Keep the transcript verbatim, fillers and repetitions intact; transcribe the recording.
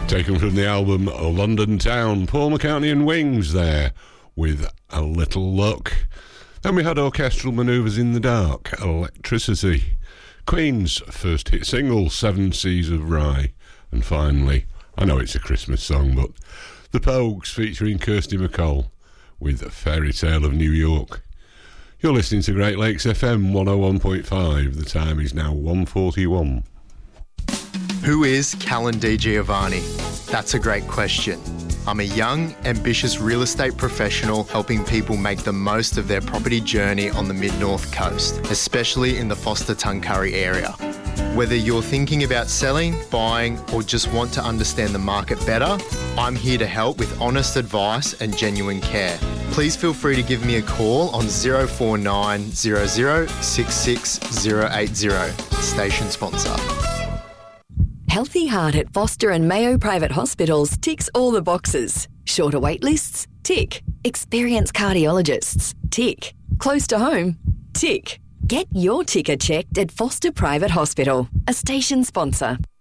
Taken from the album London Town, Paul McCartney and Wings there with A Little Luck. Then we had Orchestral Manoeuvres in the Dark, Electricity. Queen's first hit single, Seven Seas of Rye. And finally, I know it's a Christmas song, but The Pogues featuring Kirsty MacColl with Fairy Tale of New York. You're listening to Great Lakes F M one oh one point five. The time is now one forty-one. Who is Callan Di Giovanni? That's a great question. I'm a young, ambitious real estate professional helping people make the most of their property journey on the Mid-North Coast, especially in the Foster-Tuncurry area. Whether you're thinking about selling, buying, or just want to understand the market better, I'm here to help with honest advice and genuine care. Please feel free to give me a call on zero four nine zero zero six six zero eight zero. Station sponsor. Healthy Heart at Foster and Mayo Private Hospitals ticks all the boxes. Shorter wait lists? Tick. Experienced cardiologists? Tick. Close to home? Tick. Get your ticker checked at Foster Private Hospital, a station sponsor.